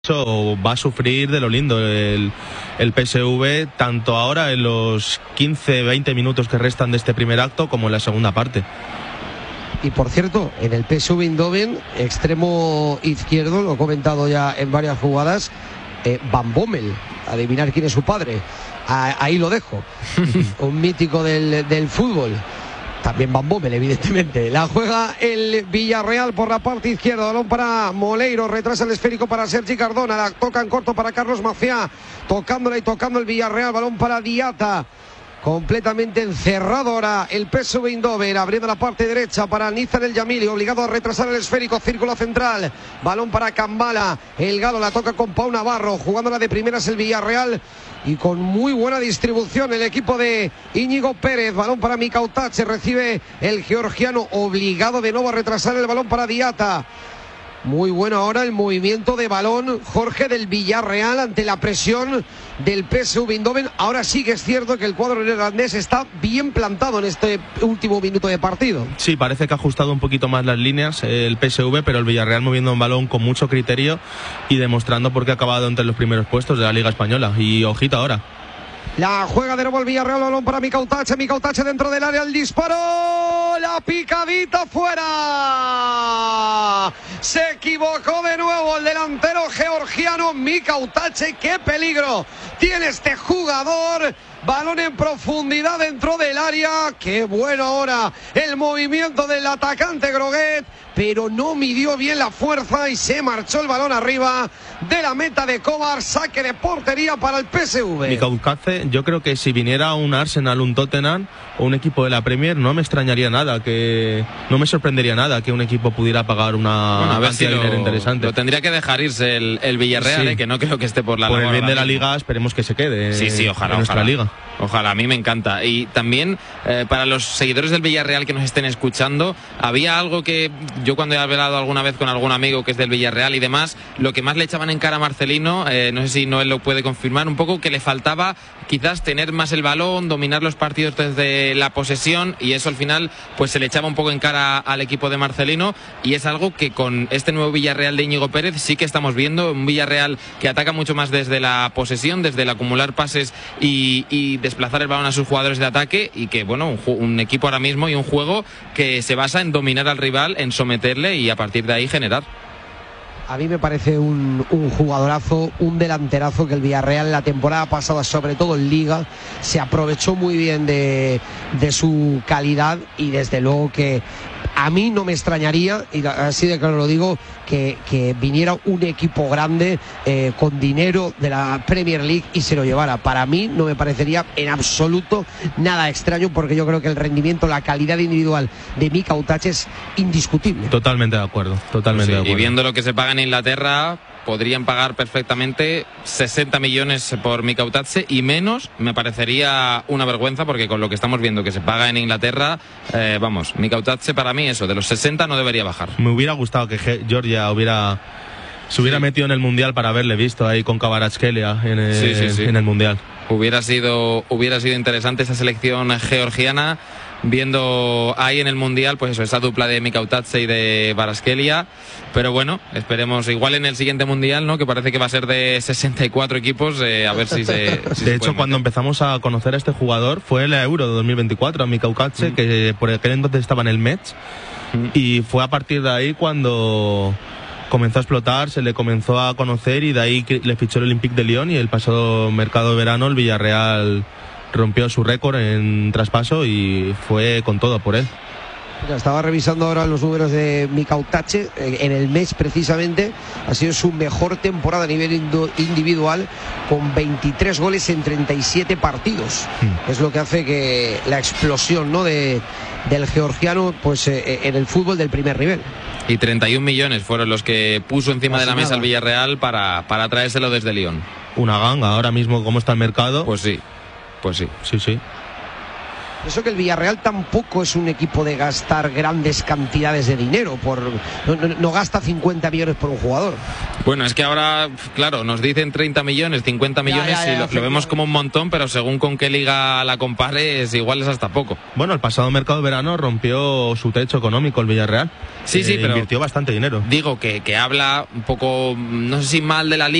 Va a sufrir de lo lindo el PSV, tanto ahora en los 15-20 minutos que restan de este primer acto como en la segunda parte. Y por cierto, en el PSV Eindhoven, extremo izquierdo, lo he comentado ya en varias jugadas, Van Bommel, adivinar quién es su padre, ahí lo dejo. Un mítico del fútbol. También Van Bommel, evidentemente. La juega el Villarreal por la parte izquierda. Balón para Moleiro. Retrasa el esférico para Sergi Cardona. La toca en corto para Carlos Maciá. Tocándola y tocando el Villarreal. Balón para Diata. Completamente encerrado ahora el PSV Eindhoven, abriendo la parte derecha para Nizar El Yamili, obligado a retrasar el esférico, círculo central, balón para Kambala, el Galo la toca con Pau Navarro, jugándola de primeras el Villarreal y con muy buena distribución el equipo de Íñigo Pérez, balón para Mikautache, recibe el georgiano, obligado de nuevo a retrasar el balón para Diata. Muy bueno ahora el movimiento de balón, Jorge, del Villarreal ante la presión del PSV Eindhoven. Ahora sí que es cierto que el cuadro neerlandés está bien plantado en este último minuto de partido. Sí, parece que ha ajustado un poquito más las líneas el PSV, pero el Villarreal moviendo un balón con mucho criterio y demostrando por qué ha acabado entre los primeros puestos de la Liga Española. Y ojito ahora. La juega de nuevo el Villarreal, balón para Mikautache dentro del área, el disparo, la picadita fuera. Se equivocó de nuevo el delantero georgiano Mikautache. ¡Qué peligro tiene este jugador! Balón en profundidad dentro del área. ¡Qué bueno ahora el movimiento del atacante Groguet! Pero no midió bien la fuerza y se marchó el balón arriba de la meta de Kovar. Saque de portería para el PSV. Mikautache, yo creo que si viniera un Arsenal, un Tottenham o un equipo de la Premier, no me extrañaría nada, no me sorprendería nada que un equipo pudiera pagar una cantidad de dinero interesante. Lo tendría que dejar irse el Villarreal, sí. Que no creo que esté por la Por el bien de la Liga, esperemos que se quede. Sí, ojalá, en nuestra Liga. Ojalá, a mí me encanta. Y también para los seguidores del Villarreal que nos estén escuchando, había algo que yo cuando he hablado alguna vez con algún amigo que es del Villarreal y demás, lo que más le echaban en cara a Marcelino, no sé si Noel lo puede confirmar, un poco que le faltaba quizás tener más el balón, dominar los partidos desde la posesión, y eso al final pues se le echaba un poco en cara al equipo de Marcelino, y es algo que con este nuevo Villarreal de Íñigo Pérez sí que estamos viendo, un Villarreal que ataca mucho más desde la posesión, desde el acumular pases y desplazar el balón a sus jugadores de ataque, y que bueno, un equipo ahora mismo y un juego que se basa en dominar al rival, en someterle y a partir de ahí generar. A mí me parece un jugadorazo, un delanterazo que el Villarreal la temporada pasada, sobre todo en Liga, se aprovechó muy bien de su calidad, y desde luego que a mí no me extrañaría, y así de claro lo digo, que viniera un equipo grande con dinero de la Premier League y se lo llevara. Para mí no me parecería en absoluto nada extraño, porque yo creo que el rendimiento, la calidad individual de Mikautache es indiscutible. Totalmente de acuerdo, totalmente de acuerdo. Y viendo lo que se paga en Inglaterra, podrían pagar perfectamente 60 millones por Mikautache y menos me parecería una vergüenza, porque con lo que estamos viendo que se paga en Inglaterra, vamos, Mikautache para mí eso, de los 60 no debería bajar. Me hubiera gustado que Georgia se hubiera metido en el Mundial para haberle visto ahí con Kvaratskhelia en el Mundial. Hubiera sido interesante esa selección georgiana, viendo ahí en el Mundial pues eso, esa dupla de Mikautache y de Kvaratskhelia. Pero bueno, esperemos igual en el siguiente Mundial, ¿no? Que parece que va a ser de 64 equipos, a ver si se de hecho, cuando empezamos a conocer a este jugador fue la Euro de 2024, a Mikautache, que por aquel entonces estaba en el Metz, y fue a partir de ahí cuando comenzó a explotar, se le comenzó a conocer, y de ahí le fichó el Olympique de Lyon, y el pasado mercado de verano el Villarreal rompió su récord en traspaso y fue con todo por él. Estaba revisando ahora los números de Mikautache en el mes precisamente, ha sido su mejor temporada a nivel individual, con 23 goles en 37 partidos. Es lo que hace que la explosión, ¿no?, del georgiano pues en el fútbol del primer nivel. Y 31 millones fueron los que puso encima de la mesa el Villarreal para traérselo desde Lyon. Una ganga ahora mismo, ¿cómo está el mercado? Pues sí. Sí. Eso que el Villarreal tampoco es un equipo de gastar grandes cantidades de dinero, no gasta 50 millones por un jugador. Bueno, es que ahora, claro, nos dicen 30 millones, 50 millones y lo vemos como un montón, pero según con qué liga la compares, igual es hasta poco. Bueno, el pasado mercado de verano rompió su techo económico el Villarreal. Sí, pero invirtió bastante dinero. Digo que habla un poco, no sé si mal de la liga,